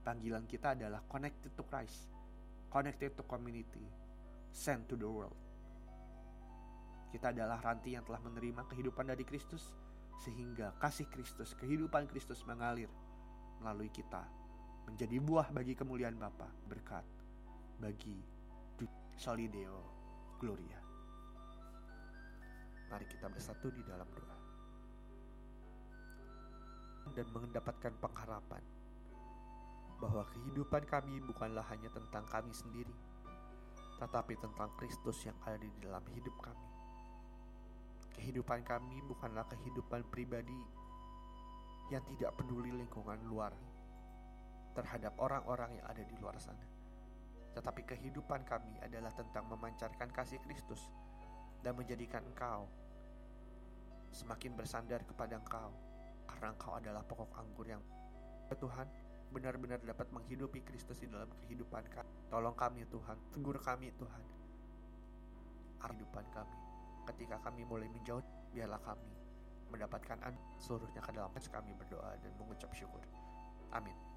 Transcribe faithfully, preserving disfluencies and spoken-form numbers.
Panggilan kita adalah connected to Christ, connected to community, sent to the world. Kita adalah ranting yang telah menerima kehidupan dari Kristus, sehingga kasih Kristus, kehidupan Kristus mengalir melalui kita, menjadi buah bagi kemuliaan Bapa, berkat bagi Soli Deo Gloria. Mari kita bersatu di dalam doa dan mendapatkan pengharapan bahwa kehidupan kami bukanlah hanya tentang kami sendiri, tetapi tentang Kristus yang ada di dalam hidup kami. Kehidupan kami bukanlah kehidupan pribadi yang tidak peduli lingkungan luar terhadap orang-orang yang ada di luar sana, tetapi kehidupan kami adalah tentang memancarkan kasih Kristus dan menjadikan Engkau semakin bersandar kepada Engkau, karena Engkau adalah pokok anggur yang Tuhan benar-benar dapat menghidupi Kristus di dalam kehidupan kami. Tolong kami Tuhan, tegur kami Tuhan, kehidupan kami. Ketika kami mulai menjauh, biarlah kami mendapatkan seluruhnya ke dalam kami berdoa dan mengucap syukur. Amin.